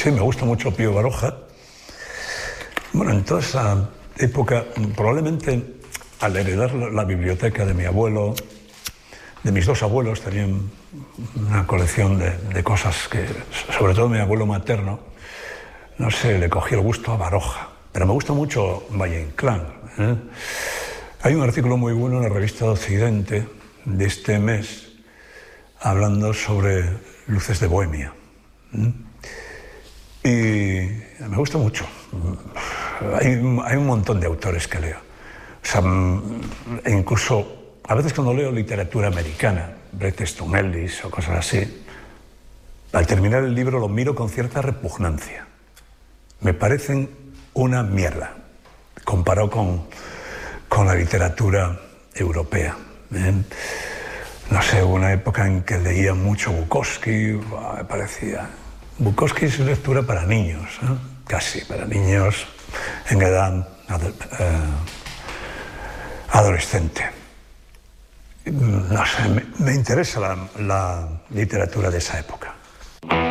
Sí, me gusta mucho Pío Baroja. Bueno, en toda esa época, probablemente al heredar la biblioteca de mi abuelo, de mis dos abuelos, tenían una colección de cosas que, sobre todo mi abuelo materno, no sé, le cogí el gusto a Baroja. Pero me gusta mucho Valle Inclán, ¿eh? Hay un artículo muy bueno en la revista de Occidente de este mes hablando sobre Luces de Bohemia. Y me gusta mucho. Hay un montón de autores que leo. O sea, incluso a veces cuando leo literatura americana, Bret Easton Ellis o cosas así, al terminar el libro lo miro con cierta repugnancia. Me parecen una mierda comparado con la literatura europea. No sé, hubo una época en que leía mucho Bukowski, me parecía... Bukowski es lectura para niños, ¿eh? Casi, para niños en edad adolescente. No sé, me interesa la literatura de esa época.